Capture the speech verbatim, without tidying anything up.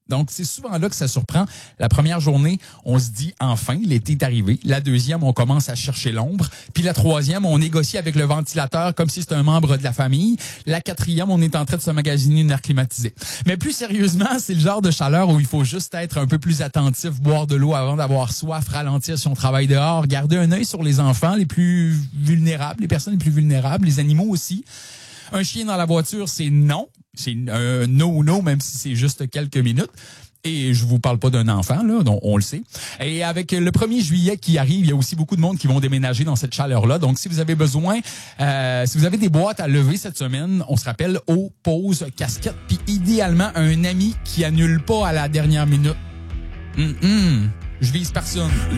Donc, c'est souvent là que ça surprend. La première journée, on se dit, enfin, l'été est arrivé. La deuxième, on commence à chercher l'ombre. Puis la troisième, on négocie avec le ventilateur comme si c'était un membre de la famille. La quatrième, on est en train de se magasiner une air climatisée. Mais plus sérieusement, c'est le genre de chaleur où il faut juste être un peu plus attentif, boire de l'eau avant d'avoir soif, ralentir si on travaille dehors, garder un œil sur les enfants les plus vulnérables, les personnes les plus vulnérables, les animaux aussi. Un chien dans la voiture, c'est non. C'est un no-no, même si c'est juste quelques minutes. Et je vous parle pas d'un enfant, là, donc on le sait. Et avec le premier juillet qui arrive, il y a aussi beaucoup de monde qui vont déménager dans cette chaleur-là. Donc, si vous avez besoin, euh, si vous avez des boîtes à lever cette semaine, on se rappelle eau, pause, casquette, puis idéalement un ami qui annule pas à la dernière minute. Mm -mm, je vise personne.